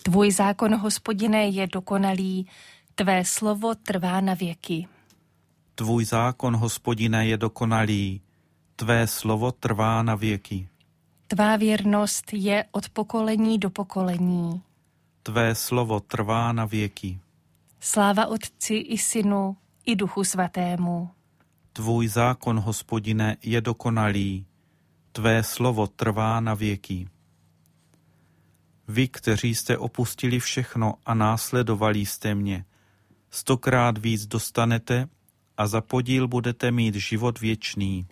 Tvůj zákon, Hospodine, je dokonalý, tvé slovo trvá na věky. Tvůj zákon, Hospodine, je dokonalý, tvé slovo trvá na věky. Tvá věrnost je od pokolení do pokolení. Tvé slovo trvá na věky. Sláva Otci i Synu i Duchu Svatému. Tvůj zákon, Hospodine, je dokonalý, tvé slovo trvá na věky. Vy, kteří jste opustili všechno a následovali jste mě, 100krát víc dostanete a za podíl budete mít život věčný.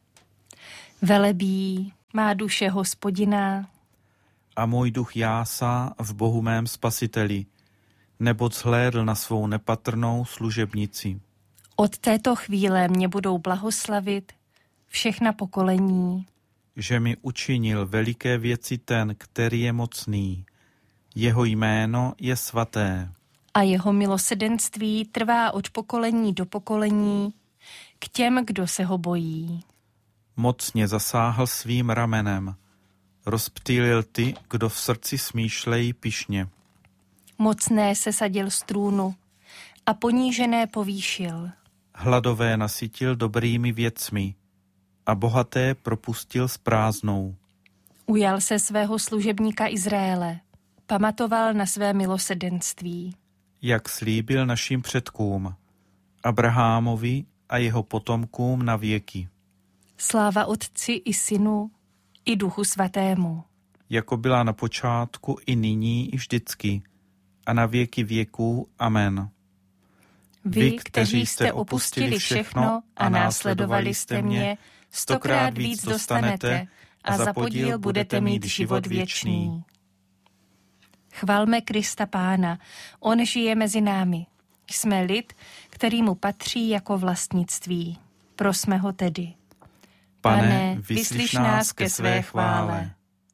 Velebí má duše Hospodina. A můj duch jásá v Bohu mém Spasiteli, neboť zhlédl na svou nepatrnou služebnici. Od této chvíle mě budou blahoslavit všechna pokolení. Že mi učinil veliké věci ten, který je mocný. Jeho jméno je svaté. A jeho milosrdenství trvá od pokolení do pokolení k těm, kdo se ho bojí. Mocně zasáhl svým ramenem. Rozptýlil ty, kdo v srdci smýšlejí pyšně. Mocné sesadil z trůnu a ponížené povýšil. Hladové nasytil dobrými věcmi a bohaté propustil s prázdnou. Ujal se svého služebníka Izraele, pamatoval na své milosrdenství. Jak slíbil našim předkům, Abrahamovi a jeho potomkům na věky. Sláva Otci i Synu i Duchu Svatému. Jako byla na počátku i nyní i vždycky a na věky věků. Amen. Vy, kteří jste opustili všechno a následovali jste mě, 100krát víc dostanete a za podíl budete mít život věčný. Chvalme Krista Pána, on žije mezi námi. Jsme lid, který mu patří jako vlastnictví. Prosme ho tedy. Pane, vyslyš nás ke své chvále.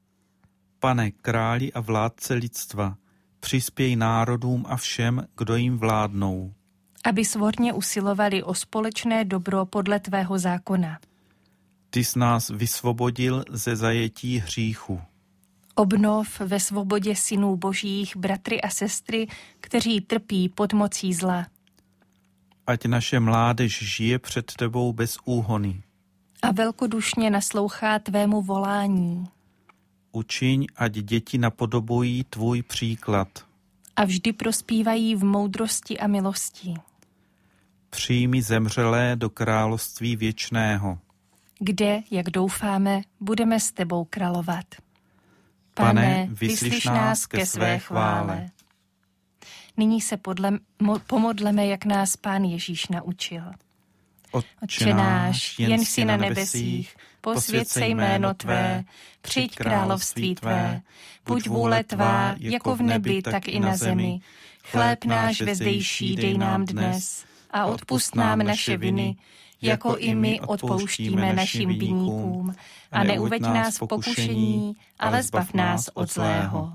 Pane, králi a vládce lidstva, přispěj národům a všem, kdo jim vládnou. Aby svorně usilovali o společné dobro podle tvého zákona. Ty jsi nás vysvobodil ze zajetí hříchu. Obnov ve svobodě synů božích bratry a sestry, kteří trpí pod mocí zla. Ať naše mládež žije před tebou bez úhony. A velkodušně naslouchá tvému volání. Učiň, ať děti napodobují tvůj příklad. A vždy prospívají v moudrosti a milosti. Přijmi zemřelé do království věčného. Kde, jak doufáme, budeme s tebou královat. Pane, vyslyš nás ke své chvále. Nyní se pomodleme, jak nás Pán Ježíš naučil. Otče náš, jen jsi na nebesích, posvěť se jméno tvé, přijď království tvé, buď vůle tvá, jako v nebi, tak i na zemi. Chléb náš vezdejší dej nám dnes a odpusť nám naše viny, jako i my odpouštíme našim viníkům. A neuveď nás v pokušení, ale zbav nás od zlého.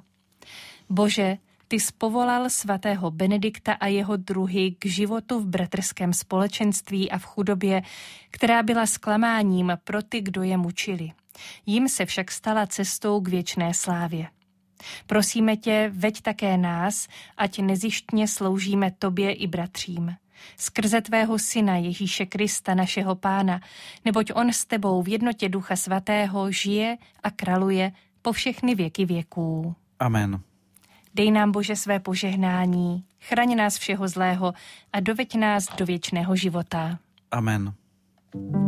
Bože, ty jsi povolal svatého Benedikta a jeho druhy k životu v bratrském společenství a v chudobě, která byla zklamáním pro ty, kdo je mučili. Jím se však stala cestou k věčné slávě. Prosíme tě, veď také nás, ať nezištně sloužíme tobě i bratřím. Skrze tvého syna Ježíše Krista, našeho Pána, neboť on s tebou v jednotě Ducha Svatého žije a králuje po všechny věky věků. Amen. Dej nám, Bože, své požehnání, chraň nás všeho zlého a doveď nás do věčného života. Amen.